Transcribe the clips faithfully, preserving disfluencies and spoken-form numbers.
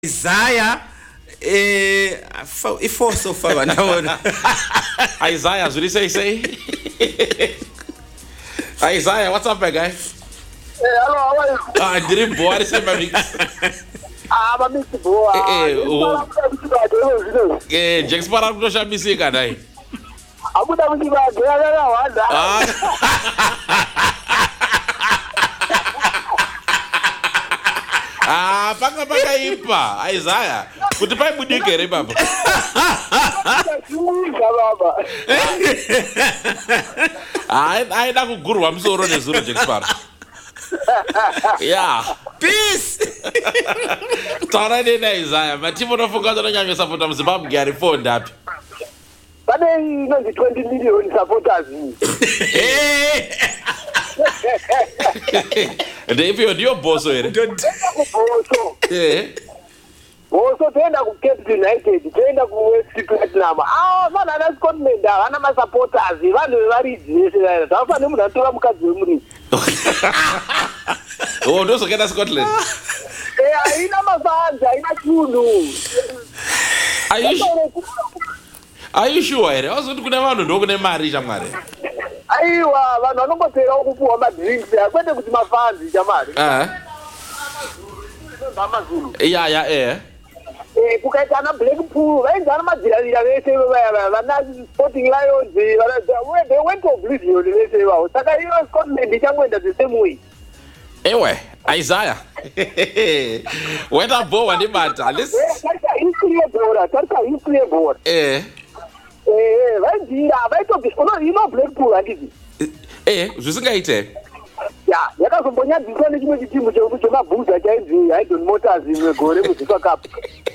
Isaiah eh ifo so far banaona Isaiah, what do you say say? Isaiah, what's up, my guy? Hey, hello, how are you? Ah, didn't boy say my mix. Ah, my mix boy. Eh, oh. Eh, Jax para kutosha misika dai. Abuda msiba gera wanda. Ah. Ah, panga panga ipa, Isaiah. Kuti pai budike re baba. Ai ai da kugurwa msoro nezuro Jax para. Yeah. Peace. Tara de na Isaiah, mativo no fungaza no nyame support mzimbabwe gari phone dapi. Bade inozi twenty million supporters. Eh. Ndio hivyo ndio boso ere. Boso. Eh. Boso tenda ku Cape United, tenda ku West Platinum. Ah, mana na Scotland, ana ma supporters, vanhu vari dzese. Tafane munhu atora mukadzi wemuri. Oh, ndozo kenda Scotland. Eh, aina mafans, aina chunu. Are you sure? Are you sure ere? Wazokuti kuna vanhu ndokune mari chamwari. Aiwa, vanhu vanongotera kupuwa madrinks, akwete kuti mafans chamari. Ah. Bamazulu. Yeah, yeah, eh. Eh, kukaita ana Blackpool, vainzana madziravira vese vana Sporting Lions, they went to oblivion vese ivavo. Saka iyo Scotland ichangoenda the same way. Ewe, Isaiah. Wenda bo wandibata. Let's Tarika history yebhora, tarika history yebhora. eh. Eh, vainzira, vaitobviswa, you know Blackpool handiti. Eh, zvisingaite. Ya, yakazombonyadziswa nechimwe chitimu chemabhuza chainzi Haydon Motors imwe gore muZifa Cup.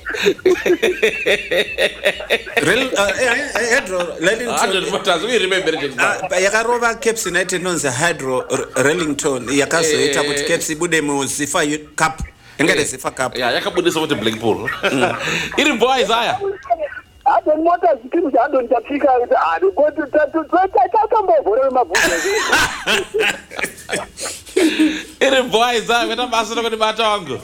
Real Hydro Hundred motors we remember it. yakarova Cape United nonzi Hydro Rellington yakazoita kuti Cape ibude muZifa Cup ingade Zifa Cup. Yeah, yakabudisa kuti Blackpool. Iri boy Isaiah. Haydon Motors chitimu chaHaydon chapfika kuti ah ndikotatatakambovhora mabhuza. Iri boy Isaiah, wenda basa kuti bata wangu.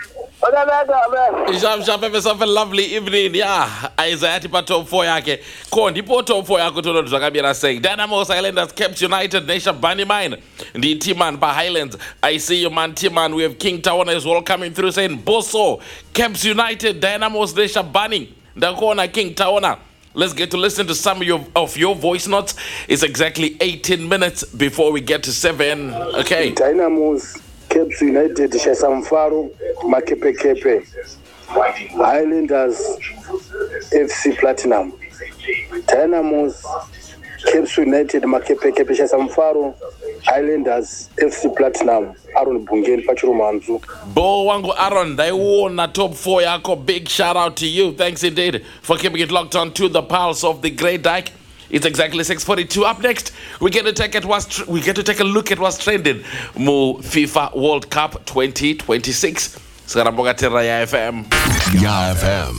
Sham sham have yourself a lovely evening. Yeah, Isaiah tipa top four yake. Ko ndipo top four yako tono tutakabira saying Dynamos Highlanders Cape United Nation Bunny Mine. The T-Man by Highlands. I see you man T-Man. We have King Tawana as well coming through saying Boso Cape United Dynamos Nation Bunny. Dakona King Tawana. Let's get to listen to some of your of your voice notes. It's exactly eighteen minutes before we get to seven. Okay. Dynamos Cape United Shesamfaro Makepe Kepe Highlanders F C Platinum Dynamos Cape United Makepe Kepe Shesamfaro Highlanders F C Platinum Aaron Bungeni Pachurumanzu. Bo wangu Aaron, they won a top four yako. Big shout out to you. Thanks indeed for keeping it locked on to the pulse of the Great Dyke. It's exactly six forty-two. Up next, we get to take it what's tr- we get to take a look at what's trending. Mo FIFA World Cup twenty twenty-six. Sikaramboga tera ya F M. Ya F M.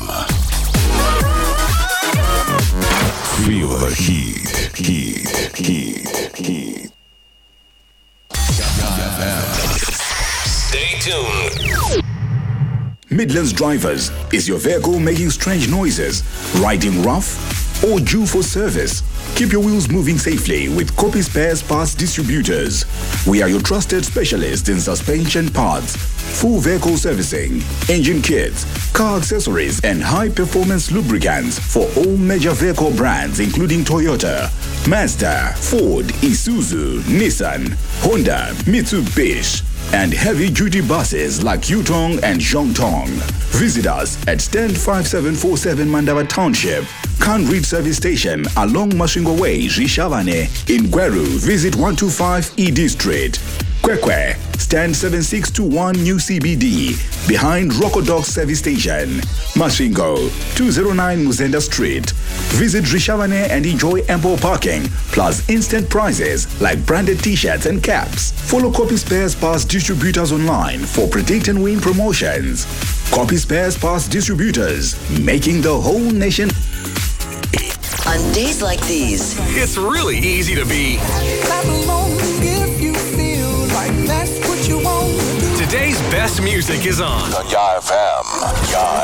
Feel the heat, heat, heat, heat. Ya F M. Stay tuned. Midlands Drivers. Is your vehicle making strange noises? Riding rough? Or due for service? Keep your wheels moving safely with Copy Spares Parts Distributors. We are your trusted specialists in suspension parts, full vehicle servicing, engine kits, car accessories, and high-performance lubricants for all major vehicle brands including Toyota, Mazda, Ford, Isuzu, Nissan, Honda, Mitsubishi, and heavy-duty buses like Yutong and Zhongtong. Visit us at stand five seven four seven Mandava Township, Kanrit Service Station along Mashingo Way, Rishavane. In Gweru, visit one two five E D Street. Kwekwe, stand seven six two one New C B D, behind Rockodock Service Station. Mashingo, two oh nine Muzenda Street. Visit Rishavane and enjoy ample parking, plus instant prizes like branded t-shirts and caps. Follow Copy Spares Parts Distributors online for predict and win promotions. Copy Spares Parts Distributors, making the whole nation. On days like these, It's really easy to be Clap along if you feel like that's what you want. Today's best music is on. Ya F M. Ya